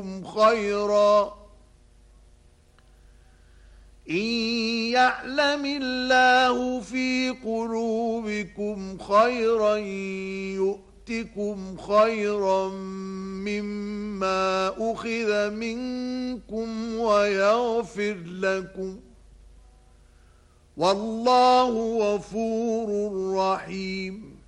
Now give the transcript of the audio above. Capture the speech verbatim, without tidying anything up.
خيرا إن يعلم الله في قلوبكم خيرا يؤتكم خيرا مما أخذ منكم ويغفر لكم والله غفور رحيم